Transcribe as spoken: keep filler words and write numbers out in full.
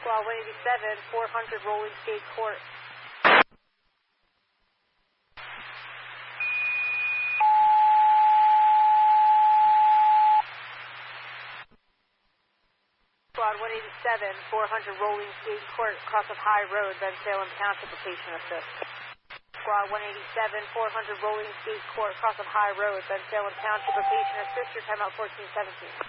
Squad one eighty-seven, four hundred Rolling Skate Court. Squad one eighty-seven, four hundred Rolling Skate Court, cross of High Road, Ben Salem Township, location assist. Squad one eighty-seven, four hundred Rolling Skate Court, cross of High Road, Ben Salem Township, location assist, your timeout fourteen seventeen.